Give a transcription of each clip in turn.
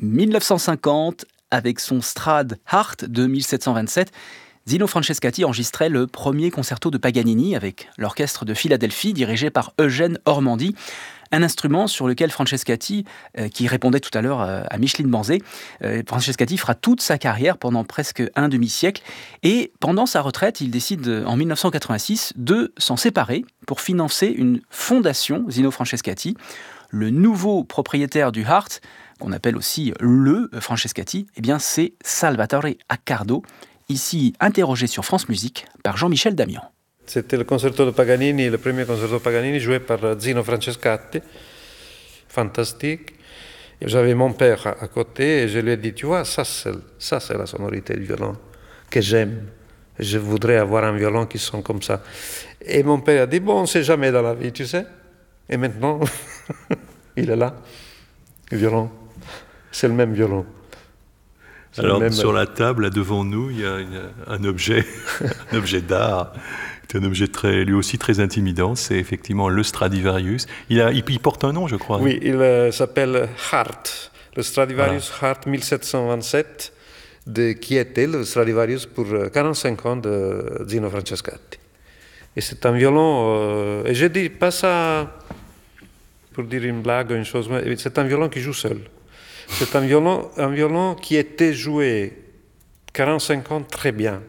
1950, avec son Strad Hart de 1727, Zino Francescatti enregistrait le premier concerto de Paganini avec l'orchestre de Philadelphie dirigé par Eugène Ormandy, un instrument sur lequel Francescatti, qui répondait tout à l'heure à Micheline Banzé, Francescatti fera toute sa carrière pendant presque un demi-siècle et pendant sa retraite, il décide en 1986 de s'en séparer pour financer une fondation Zino Francescatti. Le nouveau propriétaire du Hart, qu'on appelle aussi le Francescatti, eh bien c'est Salvatore Accardo, ici interrogé sur France Musique par Jean-Michel Damian. C'était le concerto de Paganini, le premier concerto de Paganini joué par Zino Francescatti, fantastique. Et j'avais mon père à côté et je lui ai dit, tu vois, ça c'est la sonorité du violon que j'aime. Je voudrais avoir un violon qui sonne comme ça. Et mon père a dit, bon, on ne sait jamais dans la vie, tu sais. Et maintenant, il est là, le violon. C'est le même violon. Alors, sur la table, là, devant nous, il y a un objet, un objet d'art. C'est un objet lui aussi très intimidant. C'est effectivement le Stradivarius. Il porte un nom, je crois. Oui, il s'appelle Hart. Le Stradivarius Hart 1727, qui était le Stradivarius pour 45 ans de Zino Francescatti. Et c'est un violon, et je dis pas ça pour dire une blague ou une chose, mais c'est un violon qui joue seul. C'est un violon qui était joué 45 ans très bien,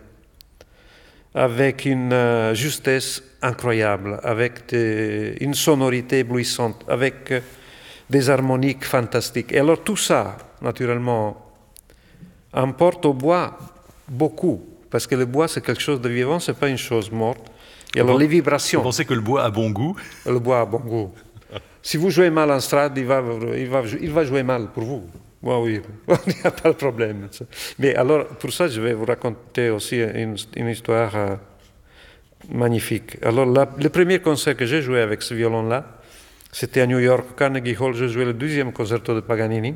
avec une justesse incroyable, avec une sonorité éblouissante, avec des harmoniques fantastiques. Et alors tout ça, naturellement, importe au bois beaucoup, parce que le bois c'est quelque chose de vivant, c'est pas une chose morte. Et alors les vibrations. Vous pensez que le bois a bon goût? Le bois a bon goût. Si vous jouez mal en strade, il va jouer mal pour vous. Oui, il n'y a pas de problème. Mais alors, pour ça, je vais vous raconter aussi une histoire magnifique. Alors, le premier concert que j'ai joué avec ce violon-là, c'était à New York, Carnegie Hall. Je jouais le 12e concerto de Paganini.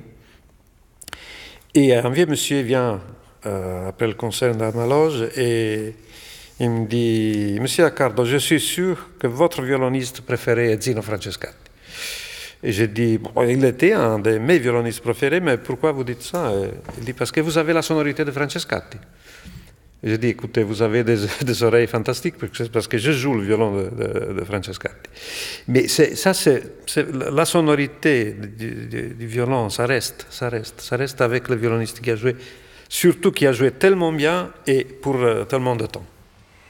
Et un vieux monsieur vient après le concert dans ma loge et il me dit, Monsieur Accardo, je suis sûr que votre violoniste préféré est Zino Francescatti. Et j'ai dit, bon, il était un de mes violonistes préférés, mais pourquoi vous dites ça? Il dit, parce que vous avez la sonorité de Francescatti. Et j'ai dit, écoutez, vous avez des oreilles fantastiques, parce que je joue le violon de Francescatti. Mais la sonorité du violon, ça reste avec le violoniste qui a joué, surtout qui a joué tellement bien et pour tellement de temps.